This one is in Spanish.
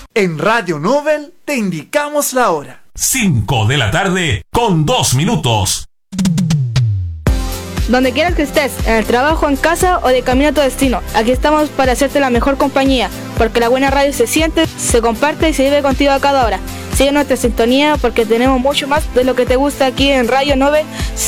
En Radio Nobel te indicamos la hora. 5 de la tarde con 2 minutos. Donde quieras que estés, en el trabajo, en casa o de camino a tu destino, aquí estamos para hacerte la mejor compañía, porque la buena radio se siente, se comparte y se vive contigo a cada hora. Sigue nuestra sintonía porque tenemos mucho más de lo que te gusta aquí en Radio Nobel